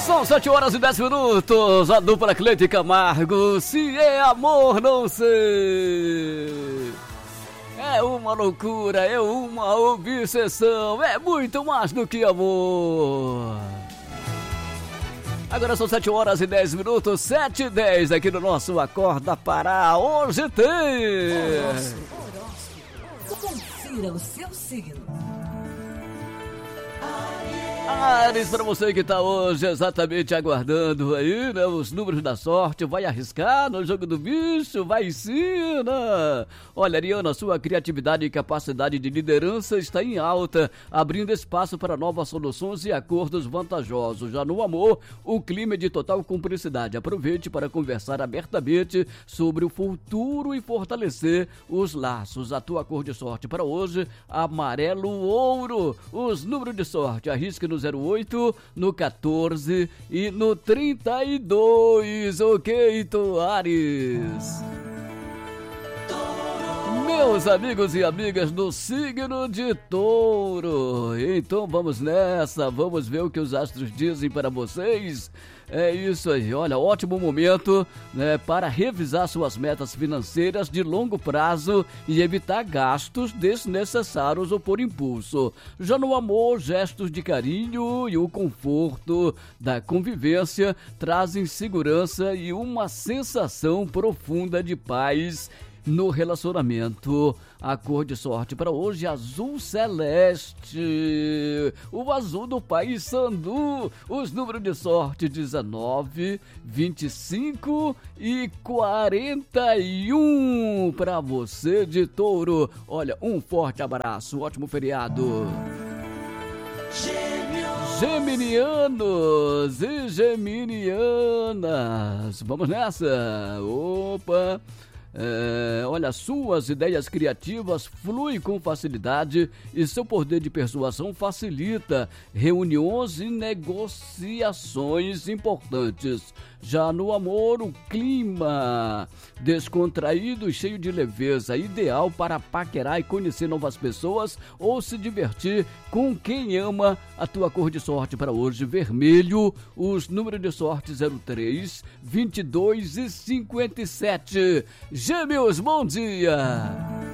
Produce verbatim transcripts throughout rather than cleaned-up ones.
São sete horas e dez minutos, a dupla Cleide Camargo, se é amor, não sei. É uma loucura, é uma obsessão, é muito mais do que amor. Agora são sete horas e dez minutos, sete e dez aqui no nosso Acorda Pará. Hoje tem... Horóscopo, horóscopo. Confira o seu signo. Ares, para você que tá hoje exatamente aguardando aí, né, os números da sorte, vai arriscar no jogo do bicho, vai ensina. Olha, Ariana, sua criatividade e capacidade de liderança está em alta, abrindo espaço para novas soluções e acordos vantajosos. Já no amor, o clima é de total cumplicidade. Aproveite para conversar abertamente sobre o futuro e fortalecer os laços. A tua cor de sorte para hoje, amarelo ouro. Os números de sorte, arrisque no zero oito, no quatorze e no trinta e dois, ok, Ares? Meus amigos e amigas do signo de Touro, então vamos nessa, vamos ver o que os astros dizem para vocês. É isso aí, olha, ótimo momento, né, para revisar suas metas financeiras de longo prazo e evitar gastos desnecessários ou por impulso. Já no amor, gestos de carinho e o conforto da convivência trazem segurança e uma sensação profunda de paz no relacionamento. A cor de sorte para hoje é azul celeste, o azul do país Sandu. Os números de sorte dezenove, vinte e cinco e quarenta e um para você de Touro. Olha, um forte abraço, ótimo feriado. Geminianos e geminianas, vamos nessa. Opa! É, olha, suas ideias criativas fluem com facilidade e seu poder de persuasão facilita reuniões e negociações importantes. Já no amor, o clima descontraído e cheio de leveza, ideal para paquerar e conhecer novas pessoas ou se divertir com quem ama. A tua cor de sorte para hoje, vermelho. Os números de sorte zero três, vinte e dois e cinquenta e sete. Gêmeos, bom dia!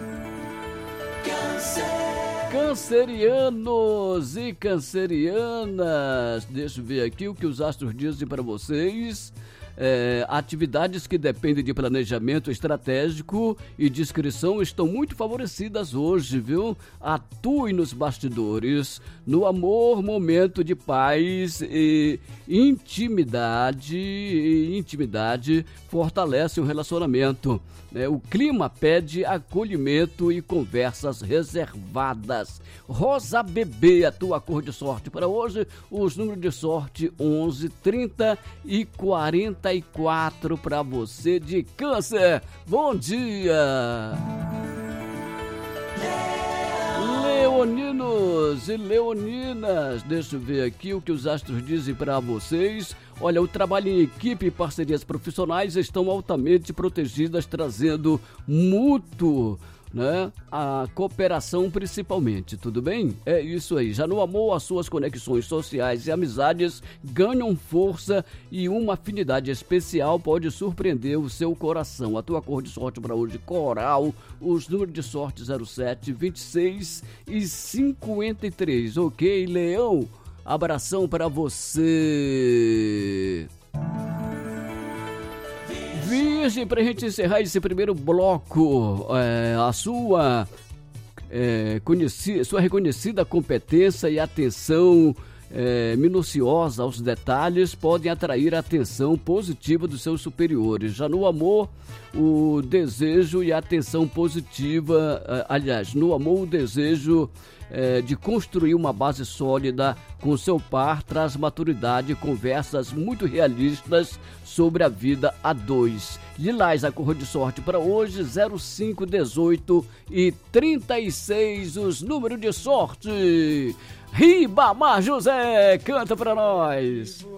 Cancerianos e cancerianas, deixa eu ver aqui o que os astros dizem para vocês. É, atividades que dependem de planejamento estratégico e discrição estão muito favorecidas hoje, viu? Atue nos bastidores. No amor, momento de paz e intimidade, e intimidade fortalece o relacionamento. É, o clima pede acolhimento e conversas reservadas. Rosa Bebê, a tua cor de sorte para hoje. Os números de sorte onze, trinta e quarenta e quatro para você de Câncer. Bom dia! Leoninos e leoninas, deixa eu ver aqui o que os astros dizem para vocês. Olha, o trabalho em equipe e parcerias profissionais estão altamente protegidas, trazendo mútuo, né? A cooperação principalmente, tudo bem? É isso aí. Já no amor, as suas conexões sociais e amizades ganham força e uma afinidade especial pode surpreender o seu coração. A tua cor de sorte para hoje, coral. Os números de sorte zero sete, vinte e seis e cinquenta e três. Ok, Leão? Abração para você. Virgem, para a gente encerrar esse primeiro bloco, é, a sua, é, conheci, sua reconhecida competência e atenção é, minuciosa aos detalhes podem atrair a atenção positiva dos seus superiores. Já no amor, o desejo e a atenção positiva, aliás, no amor, o desejo é, de construir uma base sólida com seu par traz maturidade e conversas muito realistas sobre a vida a dois. Lilás, a cor de sorte para hoje, zero cinco, dezoito e trinta e seis, os números de sorte. Ribamar José, canta para nós.